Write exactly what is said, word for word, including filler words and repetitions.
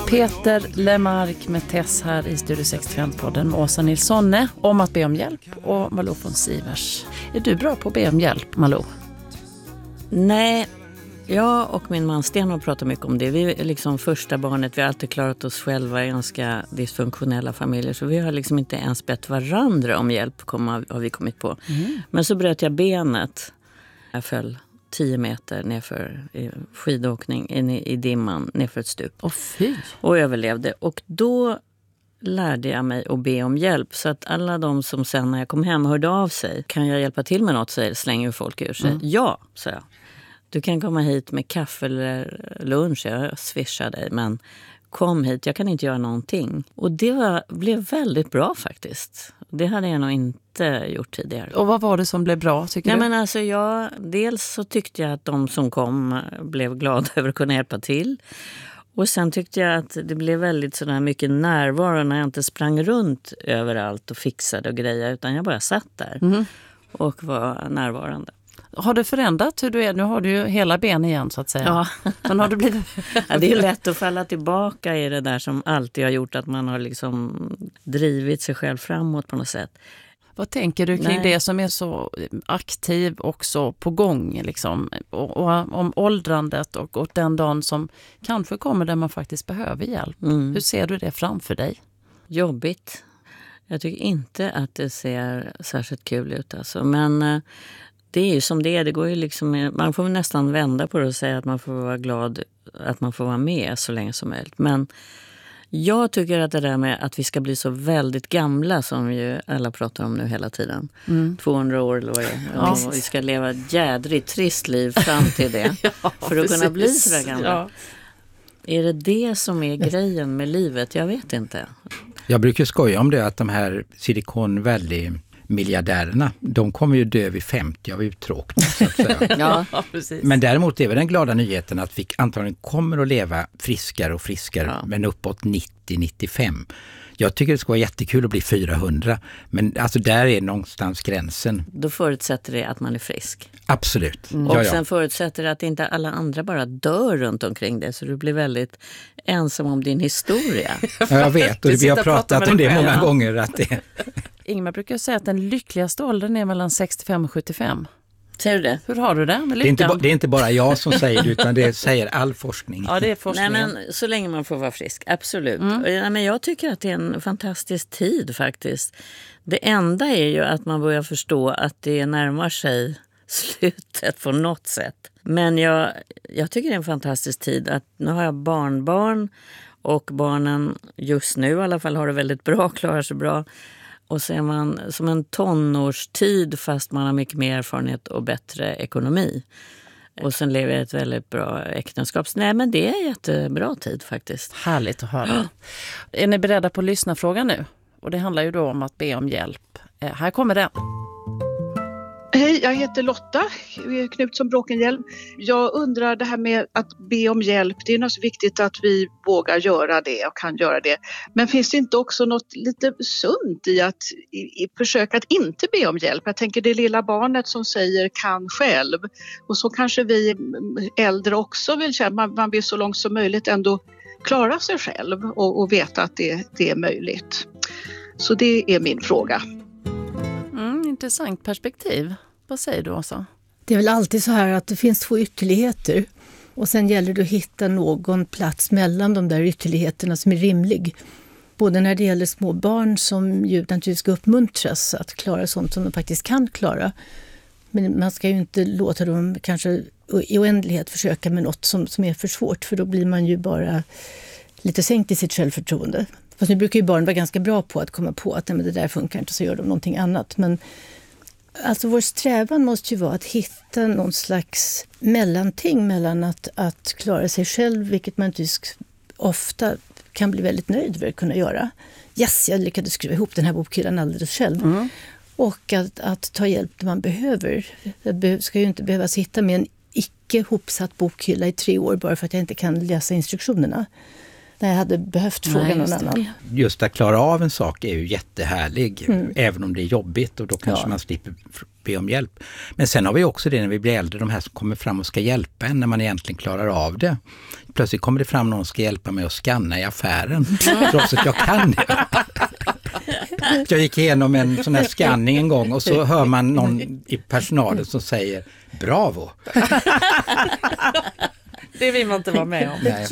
Peter Lemark med Tess här i Studio sextiofem-podden med Åsa Nilssonne om att be om hjälp och Malou von Sivers. Är du bra på att be om hjälp, Malou? Nej, jag och min man Sten har pratat mycket om det. Vi är liksom första barnet, vi har alltid klarat oss själva i ganska dysfunktionella familjer. Så vi har liksom inte ens bett varandra om hjälp, har vi kommit på. Mm. Men så bröt jag benet. Jag föll tio meter nerför skidåkning in i, i dimman nerför ett stup. Åh, fy. Och överlevde. Och då lärde jag mig att be om hjälp. Så att alla de som sen när jag kom hem hörde av sig. Kan jag hjälpa till med något? Så slänger folk ur sig. Mm. Ja, sa jag. Du kan komma hit med kaffe eller lunch. Jag swishar dig. Men kom hit, jag kan inte göra någonting. Och det var, blev väldigt bra faktiskt. Det hade jag nog inte gjort tidigare. Och vad var det som blev bra, tycker Nej, du? Men alltså jag, dels så tyckte jag att de som kom blev glada över att kunna hjälpa till. Och sen tyckte jag att det blev väldigt sådär mycket närvaro när jag inte sprang runt överallt och fixade och grejer. Utan jag bara satt där mm. och var närvarande. Har du förändrat hur du är? Nu har du ju hela ben igen så att säga. Ja. Men har du blivit... ja, det är lätt att falla tillbaka i det där som alltid har gjort att man har liksom drivit sig själv framåt på något sätt. Vad tänker du kring Nej. det som är så aktiv och så på gång liksom? Och, och om åldrandet och, och den dagen som kanske kommer där man faktiskt behöver hjälp. Mm. Hur ser du det framför dig? Jobbigt. Jag tycker inte att det ser särskilt kul ut alltså. Men det är ju som det är. Det går ju liksom, man får nästan vända på det och säga att man får vara glad att man får vara med så länge som möjligt. Men jag tycker att det där med att vi ska bli så väldigt gamla som ju alla pratar om nu hela tiden. Mm. tvåhundra år eller vad det är. Ja, och vi ska leva ett jädrigt trist liv fram till det. ja, för att precis. Kunna bli så där gamla. Ja. Är det det som är grejen med livet? Jag vet inte. Jag brukar skoja om det att de här Silicon Valley miljardärerna, de kommer ju dö vid femtio av uttråkning så att säga. ja, men däremot är väl den glada nyheten att vi antagligen kommer att leva friskare och friskare ja. Men uppåt nittio till nittiofem. Jag tycker det ska vara jättekul att bli fyrahundra, men alltså där är någonstans gränsen. Då förutsätter det att man är frisk. Absolut. Mm. Och sen förutsätter det att inte alla andra bara dör runt omkring det, så du blir väldigt ensam om din historia. ja, jag vet, och vi har pratat om det många gånger. Att det... Ingmar brukar säga att den lyckligaste åldern är mellan sextiofem och sjuttiofem. Säger du det? Hur har du det med lyckan? Det är inte, ba- det är inte bara jag som säger det, utan det säger all forskning. Ja, det är forskning. Nej, men så länge man får vara frisk, absolut. Mm. Ja, men jag tycker att det är en fantastisk tid faktiskt. Det enda är ju att man börjar förstå att det närmar sig slutet på något sätt. Men jag, jag tycker det är en fantastisk tid att nu har jag barnbarn och barnen just nu i alla fall har det väldigt bra, klarar sig bra. Och så är man som en tonårstid fast man har mycket mer erfarenhet och bättre ekonomi. Och sen lever jag ett väldigt bra äktenskap. Nej, men det är en jättebra tid faktiskt. Härligt att höra. Är ni beredda på att lyssna frågan nu? Och det handlar ju då om att be om hjälp. Eh, här kommer den. Hej, jag heter Lotta Knutsson Bråkenhielm. Jag undrar det här med att be om hjälp. Det är naturligtvis viktigt att vi vågar göra det och kan göra det. Men finns det inte också något lite sunt i att i, i försöka att inte be om hjälp? Jag tänker det lilla barnet som säger kan själv. Och så kanske vi äldre också vill känna. Man, man vill så långt som möjligt ändå klara sig själv och, och veta att det, det är möjligt. Så det är min fråga. Mm, intressant perspektiv. Vad säger du också? Det är väl alltid så här att det finns två ytterligheter. Och sen gäller det att hitta någon plats mellan de där ytterligheterna som är rimlig. Både när det gäller små barn som ju naturligtvis ska uppmuntras att klara sånt som de faktiskt kan klara. Men man ska ju inte låta dem kanske i oändlighet försöka med något som, som är för svårt. För då blir man ju bara lite sänkt i sitt självförtroende. Fast nu brukar ju barn vara ganska bra på att komma på att nej, men det där funkar inte, så gör de någonting annat. Men alltså vår strävan måste ju vara att hitta någon slags mellanting mellan att, att klara sig själv, vilket man inte ofta kan bli väldigt nöjd över att kunna göra. Yes, jag lyckades skruva ihop den här bokhyllan alldeles själv. Mm. Och att, att ta hjälp när man behöver. Jag ska ju inte behöva sitta med en icke hopsatt bokhylla i tre år bara för att jag inte kan läsa instruktionerna. När jag hade behövt fråga Nej, någon annan. Just att klara av en sak är ju jättehärlig, mm. även om det är jobbigt, och då kanske ja. man slipper be om hjälp. Men sen har vi också det när vi blir äldre, de här som kommer fram och ska hjälpa en när man egentligen klarar av det. Plötsligt kommer det fram någon som ska hjälpa mig att scanna i affären, trots att jag kan det. Jag gick igenom en sån här scanning en gång och så hör man någon i personalen som säger bravo. Det vill man inte vara med om. Nej.